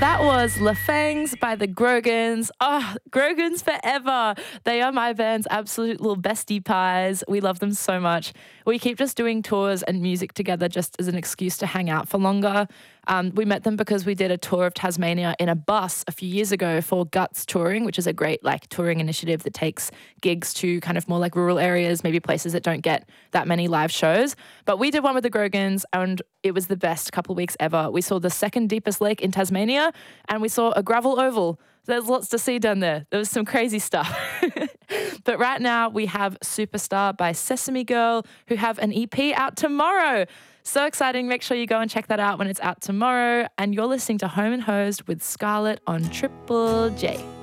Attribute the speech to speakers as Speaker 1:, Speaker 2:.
Speaker 1: That was La Fangs by the Grogans. Oh, Grogans forever. They are my band's absolute little bestie pies. We love them so much. We keep just doing tours and music together just as an excuse to hang out for longer. We met them because we did a tour of Tasmania in a bus a few years ago for Guts Touring, which is a great touring initiative that takes gigs to kind of more rural areas, maybe places that don't get that many live shows. But we did one with the Grogans and it was the best couple of weeks ever. We saw the second deepest lake in Tasmania and we saw a gravel oval. There's lots to see down there. There was some crazy stuff. But right now we have Superstar by Sesame Girl, who have an EP out tomorrow. So exciting. Make sure you go and check that out when it's out tomorrow. And you're listening to Home and Hosed with Scarlett on Triple J.